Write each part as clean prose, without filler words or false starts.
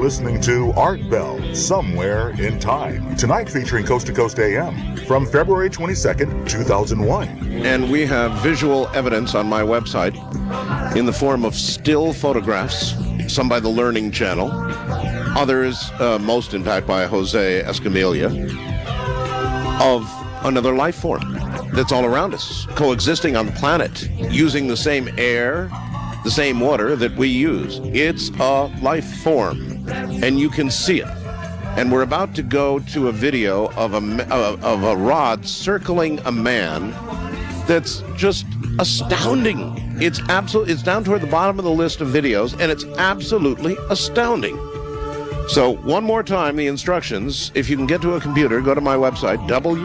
listening to Art Bell, Somewhere in Time. Tonight featuring Coast to Coast AM from February 22nd, 2001. And we have visual evidence on my website in the form of still photographs, some by the Learning Channel, others, most in fact by Jose Escamilla, of another life form that's all around us, coexisting on the planet, using the same air, the same water that we use. It's a life form, and you can see it. And we're about to go to a video of a rod circling a man that's just astounding. It's down toward the bottom of the list of videos, and it's absolutely astounding. So one more time, the instructions. If you can get to a computer, go to my website,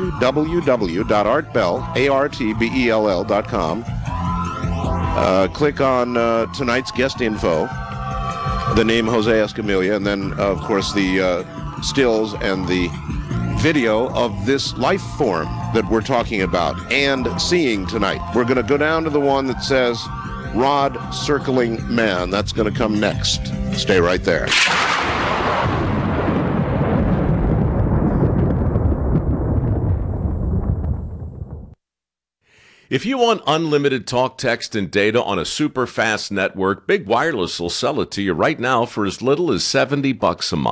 www.artbell.com. Click on tonight's guest info, the name Jose Escamilla, and then, of course, the stills and the video of this life form that we're talking about and seeing tonight. We're going to go down to the one that says Rod Circling Man. That's going to come next. Stay right there. If you want unlimited talk, text, and data on a super fast network, Big Wireless will sell it to you right now for as little as $70 a month.